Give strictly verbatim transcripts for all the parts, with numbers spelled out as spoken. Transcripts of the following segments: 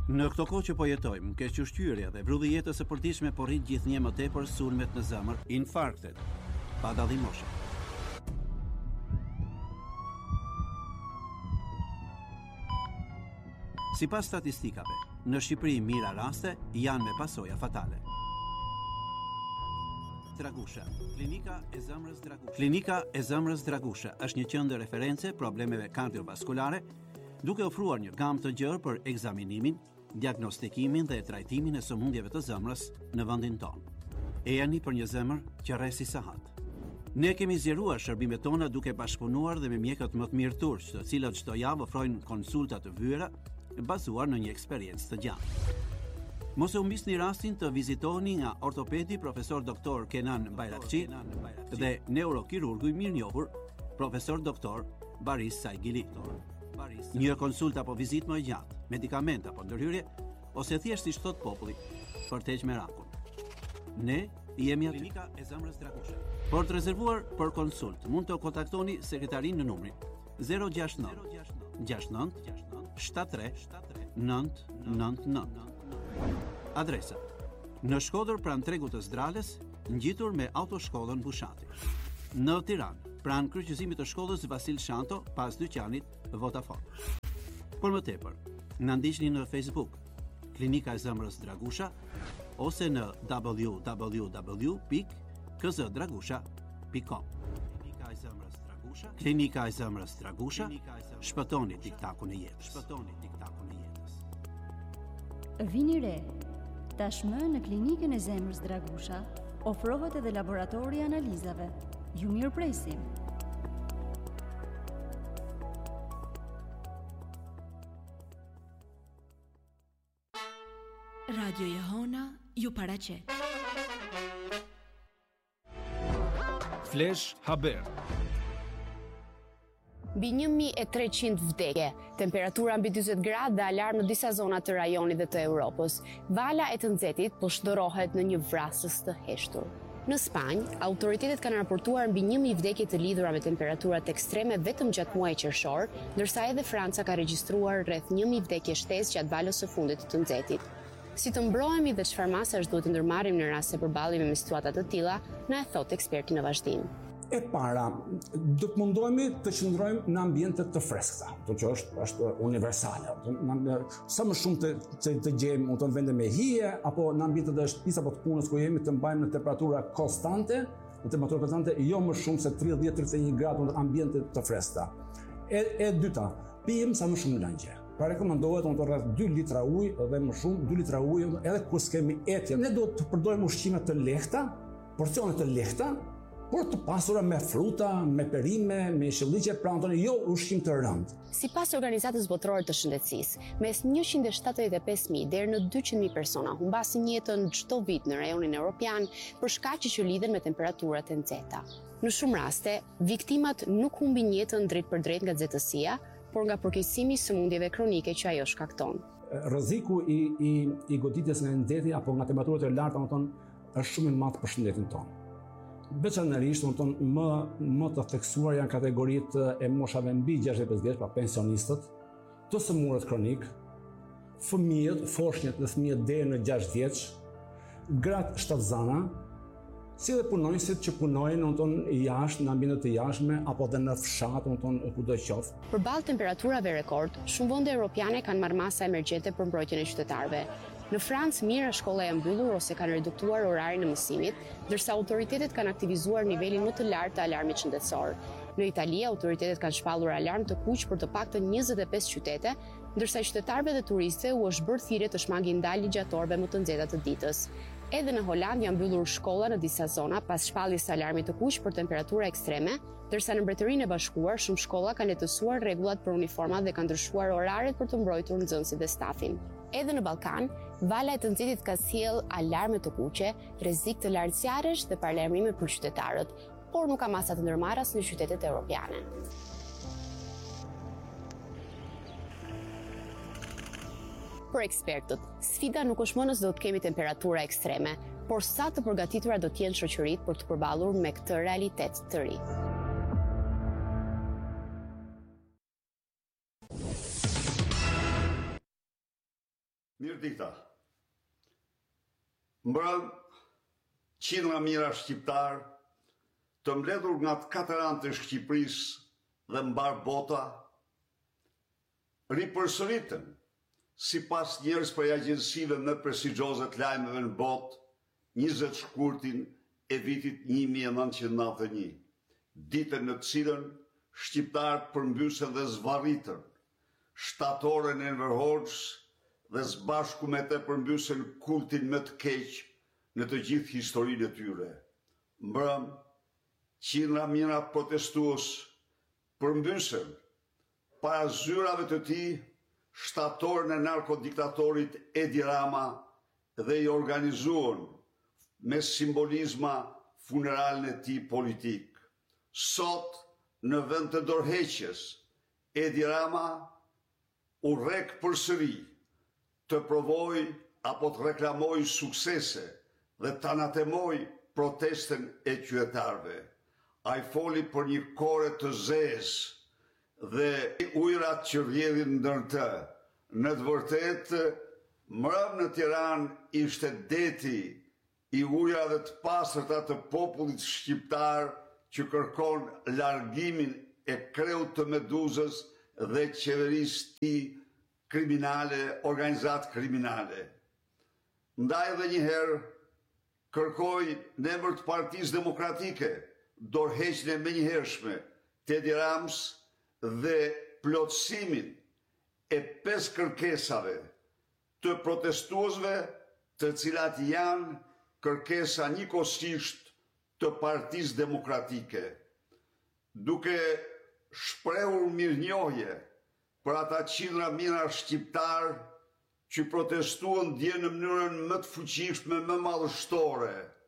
Në këto kohë që po jetojmë, keq ushqyerja dhe vrudhi jetës së përditshme po rrit gjithnjë më tepër sulmet në zemër, infarktet, pa dallim moshe. Sipas statistikave, në Shqipëri mira raste janë me pasoja fatale. Dragusha, klinika e zemrës Dragusha. Klinika e zemrës Dragusha është një qendër reference problemeve kardiovaskulare, duke ofruar një gamë të gjerë për ekzaminimin, diagnostikimin dhe trajtimin e sëmundjeve të zemrës në vendin tonë. E jani për një zemër që rresi sahat. Ne kemi zgjeruar shërbimet tona duke bashkëpunuar dhe me mjekët më të mirë turq, të cilët çdo javë ofrojnë konsulta të vyera bazuar në një eksperiencë të gjatë. Mos e humbisni rastin të vizitoni nga ortopedi profesor doktor Kenan Bayrakçi dhe neurokirurgu i mirënjohur profesor doktor Baris Saigili. Një konsulta apo vizitë më e gjatë, medikament apo ndërhyrje, ose thjesht siç thot populli, për të heqë merakun. Ne jemi aty. Klinika e zemrës Dragusha. Për të rezervuar për konsult, mund të kontaktoni sekretarin në numrin zero gjasht nëntë gjasht nëntë shtatëdhjetë tre nëntë nëntë nëntë. Adresa: në Shkodër pranë tregut të Zdrales, ngjitur me autoshkollën Bushati. Në Tiranë, pranë kryqëzimit të shkollës Vasil Shanto, pas dyqanit Vodafone. Por më tepër, na ndiqni në Facebook, Klinika e zemrës Dragusha, ose në w w w pikë k z dragusha pikë com. Klinika e zemrës Dragusha, Klinika e zemrës Dragusha, shpëtoni tiktakun e jetës. Shpëtoni tiktakun e jetës. Vini re. Tashmë në Klinikën e zemrës Dragusha ofrohet edhe laboratori i analizave. Ju mirëpresim. Radio Jehona ju paraqet. Flash Haber. Mbi një mijë e treqind vdekje, temperatura mbi dyzet gradë dhe alarm në disa zona të rajonit dhe të Europës. Vala e të nxehtit po shndërrohet në një vrasës të heshtur. Në Spanjë, autoritetet kanë raportuar mbi një mijë vdekje të lidhura me temperaturat ekstreme vetëm gjatë muajit qershor, ndërsa edhe Franca ka regjistruar rreth një mijë vdekje shtesë gjatë valës së fundit të nxehtit. Si të mbrohemi dhe çfarë masash duhet të ndërmarrim në rast se përballemi me situata të tilla, na e thot eksperti në vazhdim. E para, do të mundohemi të qëndrojmë në ambiente të freskëta, do që është, është universale. Sa më shumë të, të, të gjejmë në vende me hije, apo në ambiente të shtëpisë apo të punës ku jemi të mbajmë në temperatura konstante, në temperatura konstante jo më shumë se tridhjetë deri në tridhjetë e një gradë në ambiente të freskëta. E, e dyta, pijmë sa më shumë lëngje. Pra rekomandohet të rreth dy litra ujë dhe më shumë, dy litra ujë edhe kur s'kemi etje. Ne do të përdorim ushqime të lehta, porcione të lehta, por të pasura me fruta, me perime, me shëlliqe, pra në jo ushqim të rënd. Sipas Organizatës Botërore të Shëndetësisë, mes njëqind e shtatëdhjetë e pesë mijë deri në dyqind mijë persona humbasin jetën çdo vit në rajonin evropian për shkaqe që lidhen me temperaturat e nxehta. Në shumë raste, viktimat nuk humbin jetën drejt për drejt nga nxehtësia, por nga përkeqësimi i sëmundjeve kronike që ajo shkakton. Rreziku i i i goditjes nga nxehti apo nga temperaturat e larta, domethënë, është shumë i madh për shëndetin tonë. Veçanërisht, domethënë, më më të theksuar janë kategoritë e moshave mbi gjashtëdhjetë e pesë vjeç, pra pensionistët, të sëmurët kronik, fëmijët, foshnjët dhe fëmijët deri në gjashtë vjeç, gratë shtatzana, si dhe punonjësit që punojnë domethënë jashtë, në ambiente të jashtme apo edhe në fshat, domethënë kudo qoftë. Përballë temperaturave rekord, shumë vende europiane kanë marrë masa emergjente për mbrojtjen e qytetarëve. Në Francë, mira shkolla janë mbyllur ose kanë reduktuar orarin e mësimit, ndërsa autoritetet kanë aktivizuar nivelin më të lartë të alarmit shëndetësor. Në Itali, autoritetet kanë shpallur alarm të kuq për të paktën njëzet e pesë qytete, ndërsa qytetarëve dhe turistëve u është bërë thirrje të shmangin ndal ligjatorëve më të nxehta të ditës. Edhe në Holand janë mbyllur shkolla në disa zona pas shpalljes së alarmit të kuq për temperatura ekstreme, ndërsa në Mbretërinë e Bashkuar shumë shkolla kanë lehtësuar rregullat për uniformat dhe kanë ndryshuar oraret për të mbrojtur nxënësit dhe stafin. Edhe në Ballkan, vala e të nxehtit ka sjell alarme të kuqe, rrezik të lartë sjarësh dhe paralajmërime për qytetarët, por nuk ka masa të ndërmarras në qytetet evropiane. Për ekspertët, sfida nuk është më nëse do të kemi temperatura ekstreme, por sa të përgatitura do të jenë shoqëritë për të përballur me këtë realitet të ri. Mirë dita. Mbrëm, qindra mira shqiptar të mbledhur nga të katër anë të Shqipërisë dhe mbar bota, ripërsëritën sipas njërës për agjensive më prestigjioze të lajmeve në botë, njëzet shkurtin e vitit një mijë e nëntëqind e nëntëdhjetë e një, ditën në të cilën shqiptarët përmbysen dhe zvarritën shtatorën e Enver Hoxhës dhe zbashku me të përmbysen kultin më të keq në të gjithë historinë e tyre. Mbrëm, qindra mijëra protestues përmbysen para zyrave të tij shtatorën e narkodiktatorit Edi Rama dhe i organizuan me simbolizma funeralin e tij politik. Sot, në vend të dorëheqjes, Edi Rama u rrek përsëri të provoj apo të reklamoj suksese dhe të anatemoj protestën e qytetarëve. Ai foli për një kore të zezë dhe ujërat që rrjedhin ndër të. Në të vërtetë, mbrëm në Tiranë ishte deti i ujërave të pastërta të popullit shqiptar që kërkon largimin e kreut të Meduzës dhe qeverisë të tij kriminale, organizatë kriminale. Ndaj edhe një herë kërkoj në emër të Partisë Demokratike dorëheqjen e menjëhershme të Edi Ramës dhe plotësimin e pesë kërkesave të protestuesve, të cilat janë kërkesa njëkohësisht të Partisë Demokratike, duke shprehur mirënjohje për ata qindra mijëra shqiptar që protestuan dje në mënyrën më të fuqishme, më madhështore.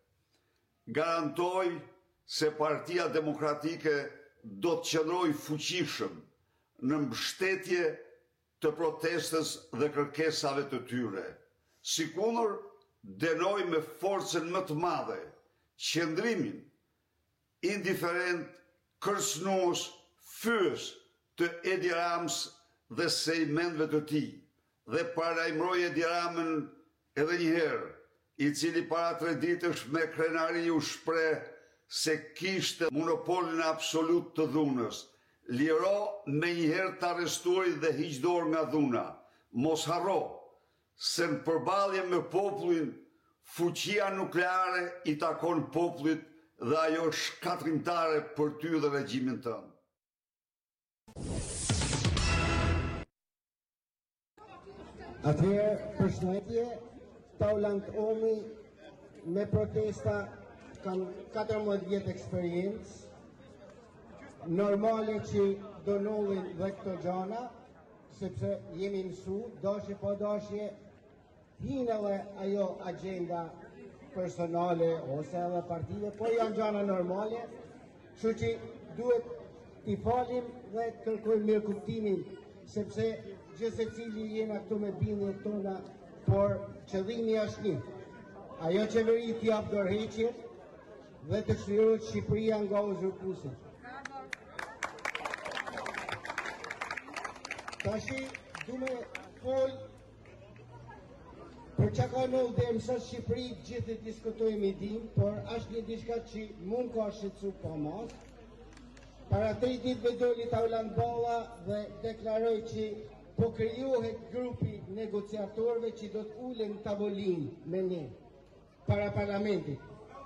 Garantoj se Partia Demokratike do të qëndrojë fuqishëm në mbështetje të protestës dhe kërkesave të tyre. Sikundër, denoj me forcën më të madhe qëndrimin indiferent, kërcënues, fyes të Edi Ramës dhe sejmendve të tij, dhe paralajmëroi Edi Ramën edhe një herë, i cili para tre ditësh me krenari u shpreh se kishte monopolin absolut të dhunës. Liro me njëherë të arrestuarit dhe hiq dorë nga dhuna. Mos harro se në përballje me popullin, fuqia nukleare i takon popullit dhe ajo shkatrimtare për ty dhe regjimin tënd. Atëherë, përshëndetje, Taulant Omi me protesta kanë katërmbëdhjetë vjet eksperiencë. Normale që do nollin dhe këto gjana, sepse jemi mësu, dashje po dashje, hinë edhe ajo agenda personale ose edhe partive, po janë gjana normale, kështu që duhet t'i falim dhe kërkojmë mirë kuptimin, sepse gjithë se cili jena këtu me bindjet tona, por qëllimi është një. Ajo qeveri t'jap dorëheqjet dhe të çlirohet Shqipëria nga uzurpuesit. Tashi du me fol për çka ka ndodhur deri në Shqipëri, gjithë e diskutojmë i dim, por është një diçka që mund ka shqetësu pa mas. Para tre ditëve doli Taulant Balla dhe deklaroi që po krijohet grupi negociatorëve që do të ulen në tavolinë me ne para parlamentit.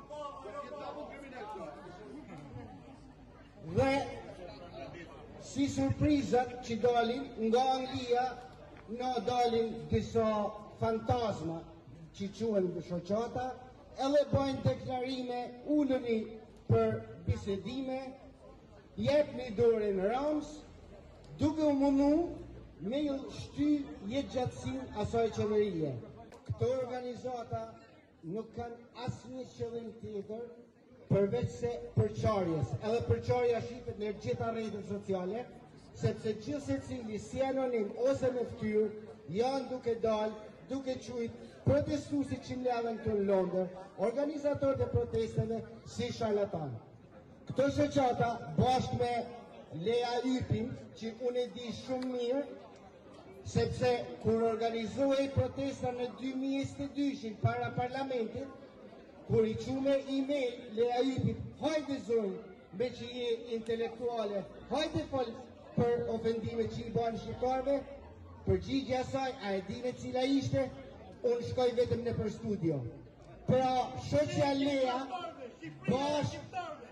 Dhe si surprizat që dalin nga Anglia, na dalin disa fantasma që quhen shoqata, edhe bëjnë deklarime, uleni për bisedime, jepni dorën Ramës, duke u mundu me shty jetë gjatësin asaj qeverie. Këto organizata nuk kanë asnjë qëllim tjetër përveç se përçarjes. Edhe përçarja shifet në gjitha rrjetet sociale, sepse gjithë secili si anonim ose me fytyrë janë duke dalë, duke qujt protestuesit që mbledhen këtu në Londër, organizatorët e protesteve si sharlatan. Këto shoqata bashkë me Lea Ypin, që unë e di shumë mirë, sepse kur organizohej protesta në dy mijë e njëzet e dy para parlamentit, kur i qume email le Ayupit, hajde zonë, me që je intelektuale, hajde fol për ofendime që i banë shqiptarve, përgjigja saj, a e dine cila ishte, unë shkoj vetëm në për studio. Pra, shoqja Lea, bashkë,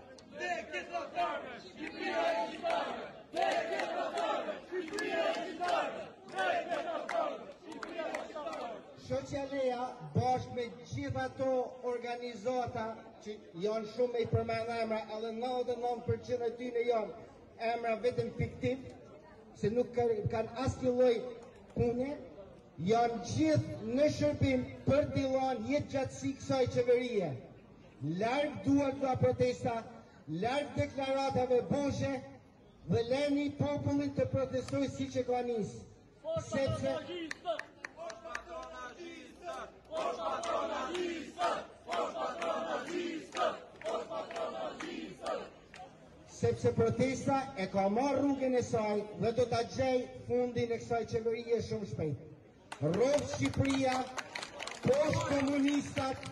shoqja Lea, bashkë me gjitha ato organizata që janë shumë i përmend emra, edhe nëntëdhjetë e nëntë përqind e tyre janë emra vetëm fiktiv, se nuk kanë asnjë lloj pune, janë gjithë në shërbim për Dillan jetë gjatësi kësaj qeverie. Larg duart nga protesta, larg deklaratave boshe, dhe leni popullit të protestoj si që ka nisë. Sepse sepse protesta e ka marrë rrugën e saj dhe do ta gjej fundin e kësaj qeverie shumë shpejt. Rrov Shqipëria, poshtë komunistat.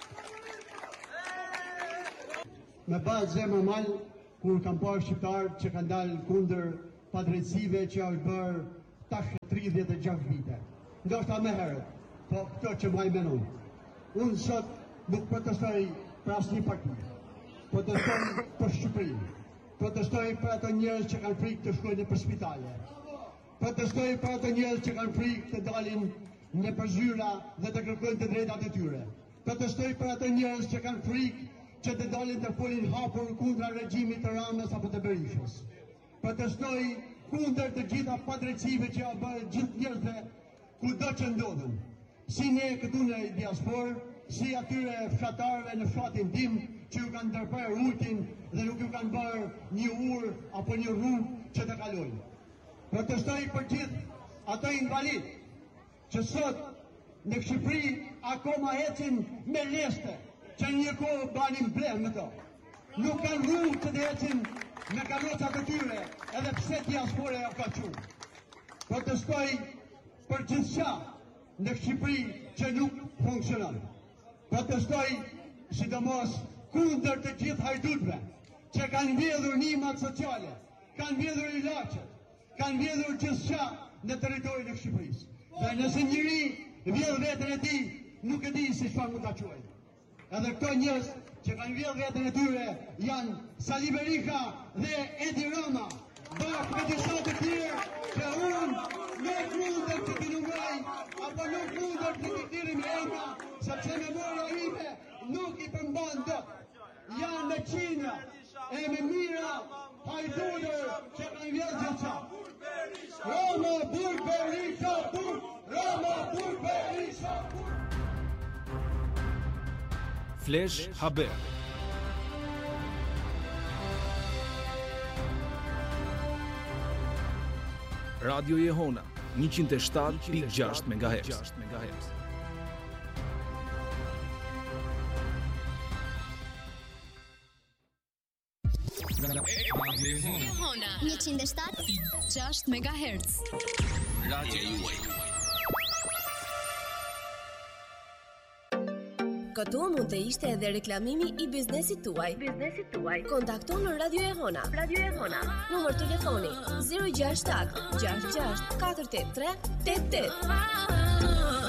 Me bazë zemër mal, kur kam parë shqiptarë që kanë dalë kundër padrejtësive që është bërë tash tridhjetë e gjashtë vite. Ndoshta më herët, po këto që më menon. Unë sot nuk protestoj për asnjë parti. Protestoj për Shqipërinë. Protestoj për ato njerëz që kanë frikë të shkojnë për spitale. Protestoj për ato njerëz që kanë frikë të dalin në përzyra dhe të kërkojnë të drejtat e tyre. Protestoj për ato njerëz që kanë frikë që të dalin të folin hapur kundra regjimit të Ramës apo të Berishës. Protestoj kundër të gjitha padrejtësive që janë bërë gjithë njerëzve kudo që ndodhen. Si ne këtu në diasporë, si atyre fshatarëve në fshatin tim që ju kanë ndërprerë ujtin dhe nuk ju kanë bërë një urë apo një rrugë që të kalojnë. Protestoj për gjithë ato invalid që sot në Shqipëri akoma ecin me leste që një kohë banin blem me to. Nuk kanë rrugë që të ecin me karrocat e tyre edhe pse diaspora ja ka qenë. Protestoj për gjithçka në Shqipëri që nuk funksionon. Protestoj sidomos kundër të gjithë hajdutëve që kanë vjedhur nimat sociale, kanë vjedhur ilaçet, kanë vjedhur gjithçka në territorin e Shqipërisë. Dhe nëse njëri vjedh veten e tij, nuk e di si çfarë mund ta quajë. Edhe këto njerëz që kanë vjedhur veten e tyre janë Sali Berisha dhe Edi Rama, bashkë me disa të tjerë që unë nuk mundem të t'i numëroj, apo nuk mundem të t'i thirrim emra, sepse memoria ime nuk i përmban dot. Janë në Qina e me mira hajdutër që kanë vjedhur gjithçka. Rama, Burg, Berisha, Burg, Rama, Burg, Berisha, Burg. Flash Haber. Radio Jehona njëqind e shtatë pikë gjashtë megahertz. Jehona njëqind e shtatë pikë gjashtë megahertz. Radio juaj. Këtu mund të ishte edhe reklamimi i biznesit tuaj. Biznesit tuaj. Kontakto në Radio Jehona. Radio Jehona. Numër telefoni zero gjasht shtat gjasht gjasht katër tetë tre tetë tetë.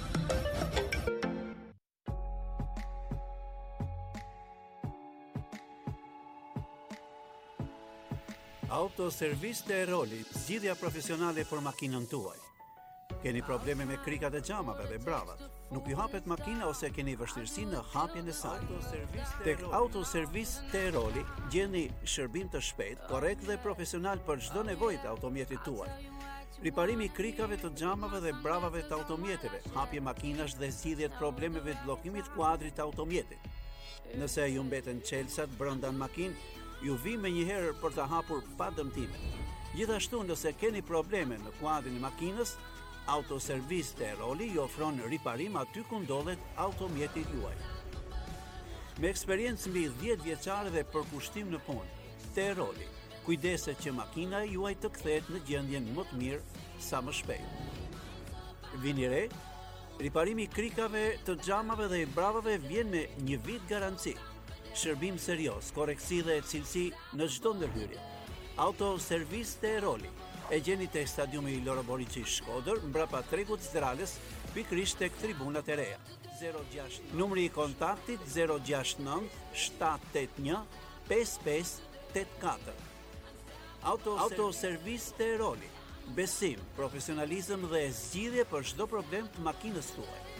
Autoservis Teroli, zgjidhja profesionale për makinën tuaj. Keni probleme me krikat e xhamave dhe bravat, nuk ju hapet makina ose keni vështirësi në hapjen e saj. Tek Autoservis Teroli gjeni shërbim të shpejt, korrekt dhe profesional për çdo nevojë të automjetit tuaj. Riparimi i krikave të xhamave dhe bravave të automjeteve, hapje makinash dhe zgjidhje të problemeve të bllokimit kuadrit të automjetit. Nëse ju mbeten çelësat brenda në makinë, ju vi me njëherë për të hapur pa dëmtime. Gjithashtu, nëse keni probleme në kuadrin e makinës, Autoservis Teroli ju ofron riparim aty ku ndodhet automjeti juaj. Me eksperiencë mbi dhjetë vjeçare dhe përkushtim në punë, Teroli kujdeset që makina juaj të kthehet në gjendjen më të mirë sa më shpejt. Vini re, riparimi i krikave, të xhamave dhe i bravave vjen me një vit garanci. Shërbim serioz, korreksi dhe cilësi në çdo ndërhyrje. Autoservis te Roli. E gjeni tek stadiumi i Loro Boriçi Shkodër, mbrapa tregut Zdralës, pikërisht tek tribunat e reja. zero gjashtë Numri i kontaktit zero gjashtë nëntë shtat tet një pesë pesë tet katër. Auto Autoservis te Roli. Besim, profesionalizëm dhe zgjidhje për çdo problem të makinës tuaj.